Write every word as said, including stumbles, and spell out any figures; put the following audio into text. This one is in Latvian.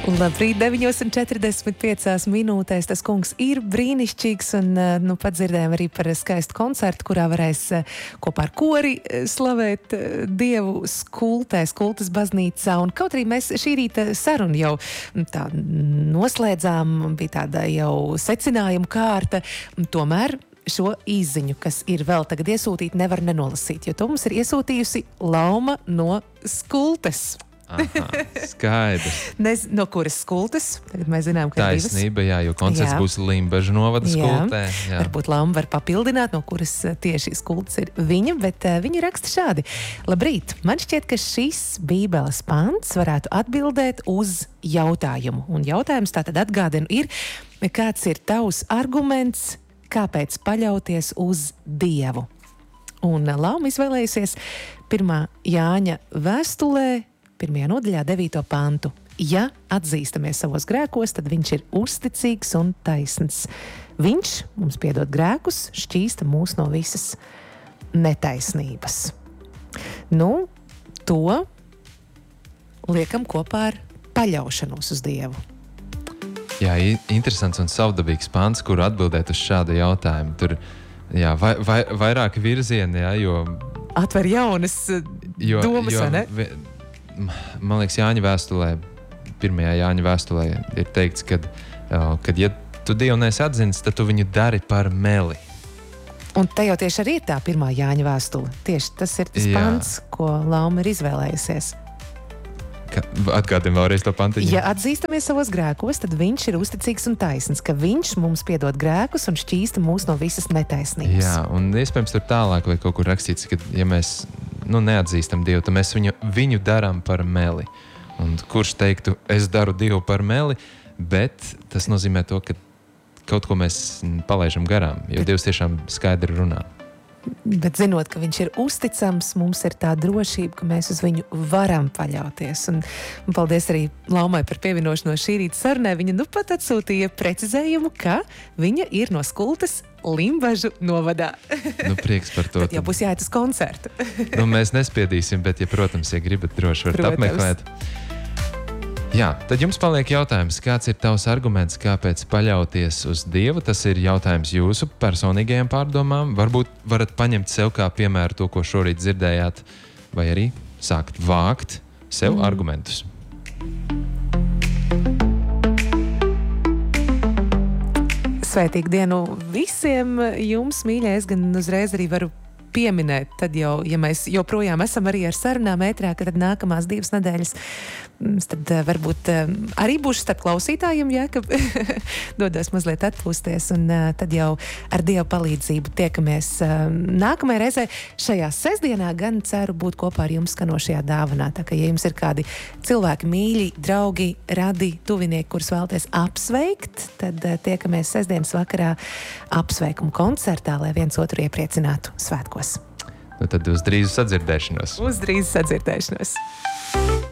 Labrīt, deviņos un četrdesmit piecās minūtēs. Tas kungs ir brīnišķīgs, un nu, pat dzirdējām arī par skaistu koncertu, kurā varēs kopā ar kori slavēt Dievu Skultē, Skultas baznīcā. Un kaut arī mēs šī rīta sarunu jau tā noslēdzām, bija tāda jau secinājuma kārta, tomēr šo īziņu, kas ir vēl tagad iesūtīta, nevar nenolasīt, jo to mums ir iesūtījusi Lauma no Skultes. Aha, skaidrs. Nez, no kuras Skultes? Tagad mēs zinām, ka Taisnība, jā, jo koncerts jā. būs Limbažu novada Skultē. Jā. Varbūt Lauma var papildināt, no kuras tieši Skultes ir viņa, bet uh, viņa raksta šādi. Labrīt, man šķiet, ka šis bībeles pants varētu atbildēt uz jautājumu. Un jautājums tātad atgādinu ir, kāds ir tavs arguments, kāpēc paļauties uz Dievu? Un Lauma izvēlējusies pirmā Jāņa vēstulē, pirmajā nodaļā, devīto pantu. Ja atzīstamies savos grēkos, tad viņš ir uzticīgs un taisns. Viņš mums piedod grēkus, šķīsta mūs no visas netaisnības. Nu, to liekam kopā ar paļaušanos uz Dievu. Jā, interesants un savdabīgs pants, kuru atbildēt uz šādu jautājumu. Tur, jā, vai, vai, vairāki virzieni, jā, jo... Atver jaunas jo, domas, jo, vai ne? Vi, Man liekas, Jāņa vēstulē, pirmajā Jāņa vēstulē ir teikts, ka, kad ja tu Dievu neesi atzinis, tad tu viņu dari par meli. Un te jau tieši arī ir tā pirmā Jāņa vēstule. Tieši tas ir tas Jā. pants, ko Lauma ir izvēlējusies. Ka, atgādini vēlreiz to pantiņu. Ja atzīstamies savos grēkos, tad viņš ir uzticīgs un taisns, ka viņš mums piedod grēkus un šķīsta mūs no visas netaisnības. Jā, un iespējams tur tālāk vai kaut kur rakstīts, ka ja mēs nu, neatzīstam Dievu, tad mēs viņu, viņu darām par meli. Un kurš teiktu, es daru Dievu par meli, bet tas nozīmē to, ka kaut ko mēs palaižam garām, jo Dievs tiešām skaidri runā. Bet zinot, ka viņš ir uzticams, mums ir tā drošība, ka mēs uz viņu varam paļauties. Un, un paldies arī Laumai par pievienošanos šī rīta sarunai. Viņa nu pat atsūtīja precizējumu, ka viņa ir no Skultes Limbažu novadā. Nu, prieks par to. Tad jau būs jāiet uz koncertu. Nu, mēs nespiedīsim, bet, ja, protams, ja gribat, droši varat apmeklēt. Jā, tad jums paliek jautājums, kāds ir tavs arguments, kāpēc paļauties uz Dievu? Tas ir jautājums jūsu personīgajām pārdomām. Varbūt varat paņemt sev kā piemēru to, ko šorīt dzirdējāt, vai arī sākt vākt sev mm. argumentus. Svētīgu dienu visiem jums, mīļie. Es gan uzreiz arī varu pieminēt, tad jau, ja mēs joprojām esam arī ar sarunām ētrā, ka tad nākamās divas nedēļas, tad varbūt arī būšu starp klausītājiem, jā, ka dodos mazliet atpūsties, un tad jau ar Dievu palīdzību tiekamies nākamajā reizē. Šajā sestdienā gan ceru būt kopā ar jums skanošajā dāvanā, tā ka, ja jums ir kādi cilvēki, mīļi, draugi, radi, tuvinieki, kurus vēlaties apsveikt, tad tiekamies sestdienas vakarā apsveikumu koncertā, lai viens otru iepriecinātu svētkos. Nu tad uz drīzu sadzirdēšanos. Uz drīzu sadzirdēšanos.